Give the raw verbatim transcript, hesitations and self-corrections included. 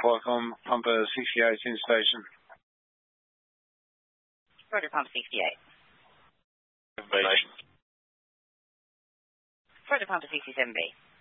Qualcomm Pumper sixty-eight in station. Roger, Pumper sixty-eight. Information. Roger, Pumper sixty-seven B.